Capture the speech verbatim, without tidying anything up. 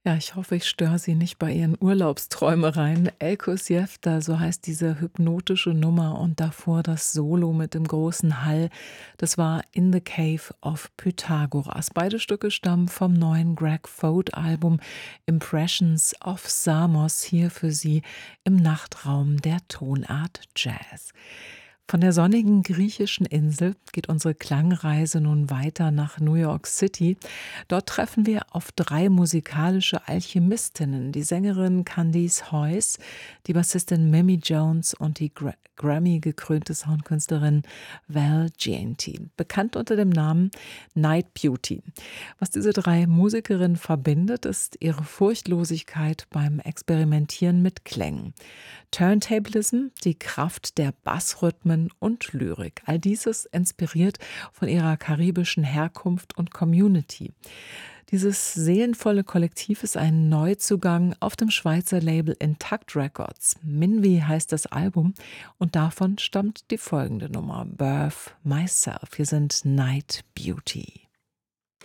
Ja, ich hoffe, ich störe Sie nicht bei Ihren Urlaubsträumereien. Elkus Jefta, so heißt diese hypnotische Nummer und davor das Solo mit dem großen Hall. Das war In the Cave of Pythagoras. Beide Stücke stammen vom neuen Greg Foad Album Impressions of Samos, hier für Sie im Nachtraum der Tonart Jazz. Von der sonnigen griechischen Insel geht unsere Klangreise nun weiter nach New York City. Dort treffen wir auf drei musikalische Alchemistinnen, die Sängerin Candice Hoyce, die Bassistin Mimi Jones und die Gra Grammy-gekrönte Soundkünstlerin Val Gianti, bekannt unter dem Namen Night Beauty. Was diese drei Musikerinnen verbindet, ist ihre Furchtlosigkeit beim Experimentieren mit Klängen. Turntablism, die Kraft der Bassrhythmen und Lyrik. All dieses inspiriert von ihrer karibischen Herkunft und Community. Dieses seelenvolle Kollektiv ist ein Neuzugang auf dem Schweizer Label Intact Records. Minvi heißt das Album und davon stammt die folgende Nummer, Birth Myself. Wir sind Night Beauty.